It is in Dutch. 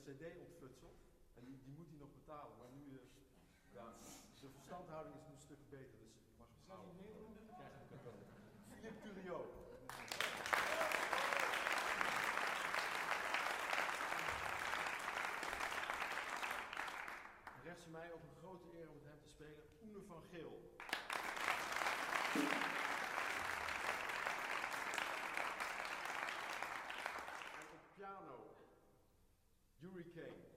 cd ontfutselt. En die moet hij nog betalen. Maar nu, ja, de verstandhouding is nu een stuk beter. Dus je mag het houden. Dan krijg je een cadeau. Philippe Thuriot. Rechts van mij ook een grote eer om met hem te spelen, Oene van Geel. En op piano, Hurricane.